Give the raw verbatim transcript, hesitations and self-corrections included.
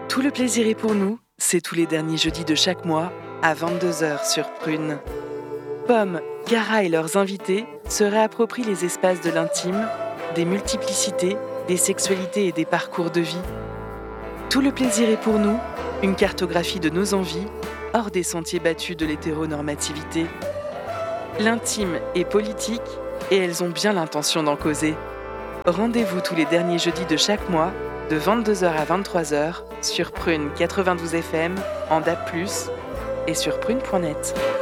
Tout le plaisir est pour nous, c'est tous les derniers jeudis de chaque mois, à vingt-deux heures sur Prune. Pomme, Gara et leurs invités se réapproprient les espaces de l'intime, des multiplicités, des sexualités et des parcours de vie. Tout le plaisir est pour nous, une cartographie de nos envies, hors des sentiers battus de l'hétéronormativité. L'intime est politique et elles ont bien l'intention d'en causer. Rendez-vous tous les derniers jeudis de chaque mois, de vingt-deux heures à vingt-trois heures, sur Prune quatre-vingt-douze F M, en D A B plus, et sur prune point net.